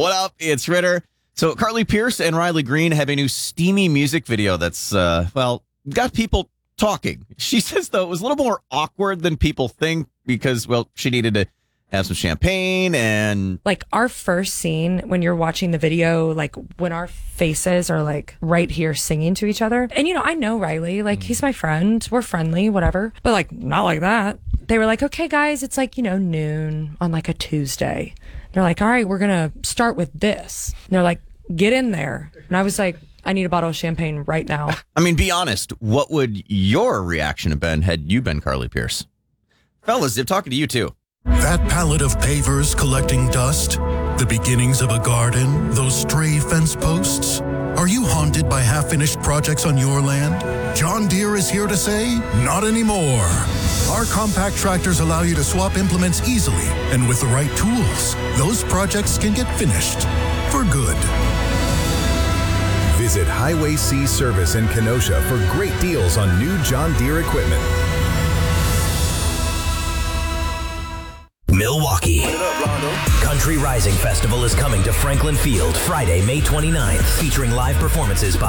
What up? It's Ritter. So Carly Pearce and Riley Green have a new steamy music video that's, got people talking. She says, though, it was a little more awkward than people think because, she needed to have some champagne and... Like our first scene, when you're watching the video, like when our faces are like right here singing to each other. And, I know Riley, like he's my friend. We're friendly, whatever. But like, not like that. They were like, okay, guys, it's like, noon on like a Tuesday. They're like, all right, we're going to start with this. And they're like, get in there. And I was like, I need a bottle of champagne right now. I mean, be honest. What would your reaction have been had you been Carly Pearce? Fellas, I'm talking to you too. That pallet of pavers collecting dust, the beginnings of a garden, those stray fence posts. Are you haunted by half-finished projects on your land? John Deere is here to say, not anymore. Our compact tractors allow you to swap implements easily, and with the right tools, those projects can get finished for good. Visit Highway C Service in Kenosha for great deals on new John Deere equipment. Milwaukee. Country Rising Festival is coming to Franklin Field Friday, May 29th, featuring live performances by